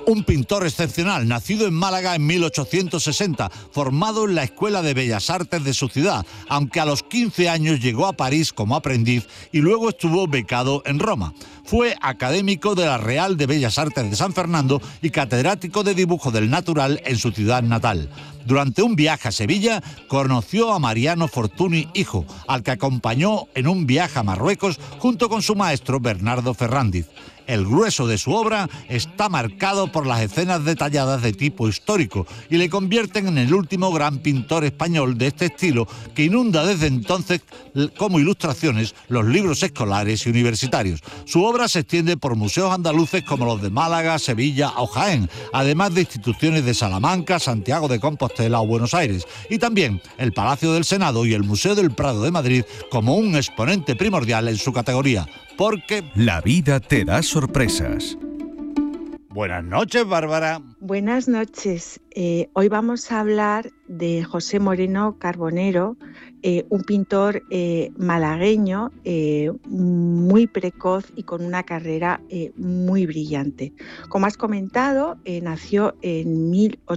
Un pintor excepcional, nacido en Málaga en 1860, formado en la Escuela de Bellas Artes de su ciudad, aunque a los 15 años llegó a París como aprendiz y luego estuvo becado en Roma. Fue académico de la Real de Bellas Artes de San Fernando y catedrático de dibujo del natural en su ciudad natal. Durante un viaje a Sevilla, conoció a Mariano Fortuny hijo, al que acompañó en un viaje a Marruecos junto con su maestro Bernardo Ferrándiz. El grueso de su obra está marcado por las escenas detalladas de tipo histórico y le convierten en el último gran pintor español de este estilo que inunda desde entonces como ilustraciones los libros escolares y universitarios. Su obra se extiende por museos andaluces como los de Málaga, Sevilla o Jaén, además de instituciones de Salamanca, Santiago de Compostela o Buenos Aires, y también el Palacio del Senado y el Museo del Prado de Madrid como un exponente primordial en su categoría. Porque la vida te da sorpresas. Buenas noches, Bárbara. Buenas noches. Hoy vamos a hablar de José Moreno Carbonero, un pintor malagueño muy precoz y con una carrera muy brillante. Como has comentado, nació en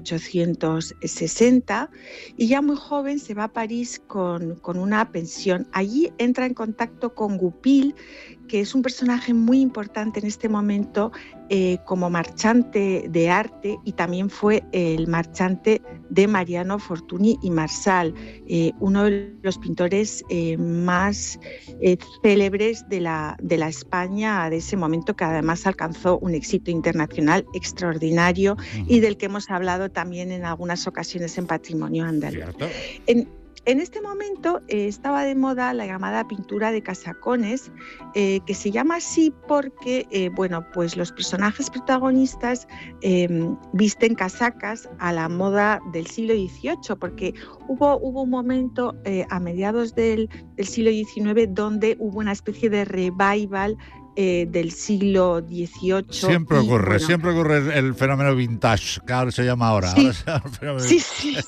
1860 y ya muy joven se va a París con una pensión. Allí entra en contacto con Goupil, que es un personaje muy importante en este momento como marchante de arte, y también fue el marchante de Mariano Fortuny y Marsal, uno de los pintores más célebres de la España de ese momento, que además alcanzó un éxito internacional extraordinario y del que hemos hablado también en algunas ocasiones en Patrimonio Andaluz. En este momento estaba de moda la llamada pintura de casacones, que se llama así porque pues los personajes protagonistas visten casacas a la moda del siglo XVIII, porque hubo un momento a mediados del siglo XIX donde hubo una especie de revival del siglo XVIII. Siempre ocurre el fenómeno vintage, que ahora se llama ahora. Sí, ahora sí.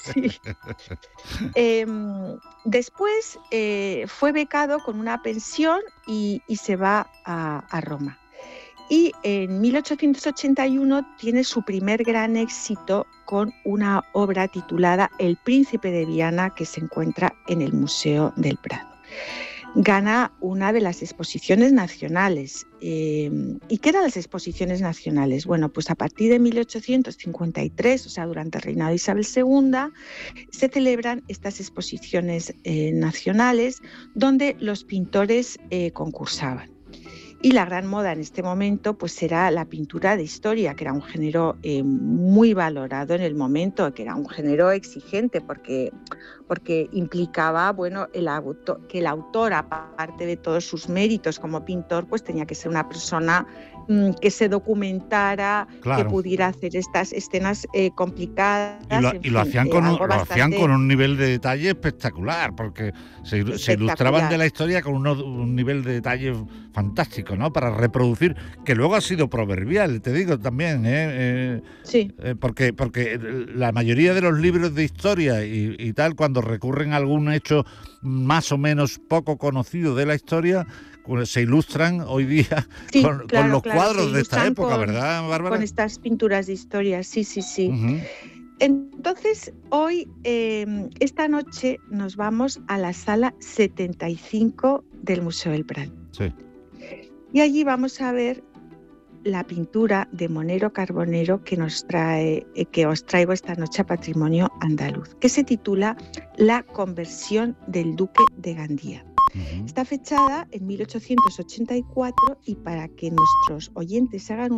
Después fue becado con una pensión y se va a Roma. Y en 1881 tiene su primer gran éxito con una obra titulada El Príncipe de Viana, que se encuentra en el Museo del Prado. Gana una de las exposiciones nacionales. ¿Y qué eran las exposiciones nacionales? Bueno, pues a partir de 1853, o sea, durante el reinado de Isabel II, se celebran estas exposiciones nacionales donde los pintores concursaban. Y la gran moda en este momento pues era la pintura de historia, que era un género muy valorado en el momento, que era un género exigente porque implicaba que el autor, aparte de todos sus méritos como pintor, pues tenía que ser una persona que se documentara, claro, que pudiera hacer estas escenas complicadas. Y lo hacían con un nivel de detalle espectacular, porque se ilustraban de la historia con un nivel de detalle fantástico, ¿no? Para reproducir, que luego ha sido proverbial, te digo también, sí. Porque la mayoría de los libros de historia y tal, cuando recurren a algún hecho más o menos poco conocido de la historia, se ilustran hoy día con los cuadros de esta época, ¿verdad, Bárbara? Con estas pinturas de historia, sí. Uh-huh. Entonces, hoy, esta noche, nos vamos a la sala 75 del Museo del Prado. Sí. Y allí vamos a ver la pintura de Moreno Carbonero que os traigo esta noche a Patrimonio Andaluz, que se titula La conversión del duque de Gandía. Está fechada en 1884 y para que nuestros oyentes hagan